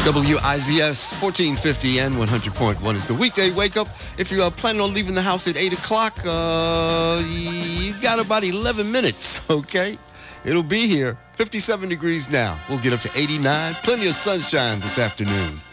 WIZS 1450 and 100.1 is the weekday wake up. If you're planning on leaving the house at 8 o'clock, you got about 11 minutes, okay? It'll be here. 57 degrees now. We'll get up to 89. Plenty of sunshine this afternoon.